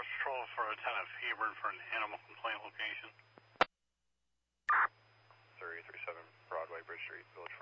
Patrol for Lieutenant Hebert for an animal complaint location. 3037 Broadway, Bridge Street, Village